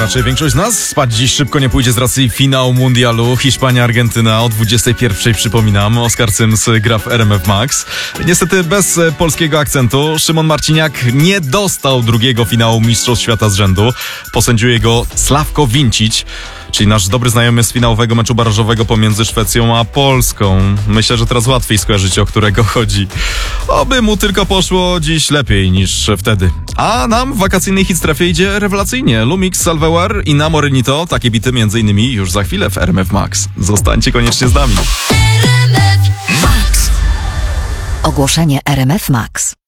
raczej większość z nas spać dziś szybko nie pójdzie z racji finału mundialu Hiszpania-Argentyna o 21:00, przypominam. Oskar Cyms gra w RMF Max. Niestety bez polskiego akcentu. Szymon Marciniak nie dostał drugiego finału Mistrzostw Świata z rzędu. Posędziuje go Sławko Vincic, czyli nasz dobry znajomy z finałowego meczu barażowego pomiędzy Szwecją a Polską. Myślę, że teraz łatwiej skojarzyć, o którego chodzi. Oby mu tylko poszło dziś lepiej niż wtedy. A nam w wakacyjnej hitstrefie idzie rewelacyjnie. Lumix, Salvewar i Na Morenito. Takie bity m.in. już za chwilę w RMF Max. Zostańcie koniecznie z nami. Ogłoszenie RMF Max.